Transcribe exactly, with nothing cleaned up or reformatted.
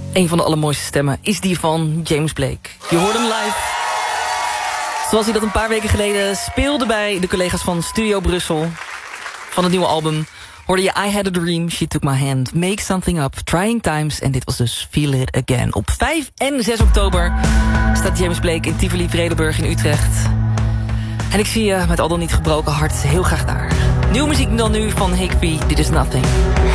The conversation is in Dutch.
Een van de allermooiste stemmen is die van James Blake. Je hoort hem live. Zoals hij dat een paar weken geleden speelde bij de collega's van Studio Brussel. Van het nieuwe album hoorde je I Had a Dream, She Took My Hand, Make Something Up, Trying Times. En dit was dus Feel It Again. Op vijf en zes oktober staat James Blake in Tivoli Vredenburg in Utrecht. En ik zie je met al dan niet gebroken hart heel graag daar. Nieuwe muziek dan nu van Higby, Dit Is Nothing.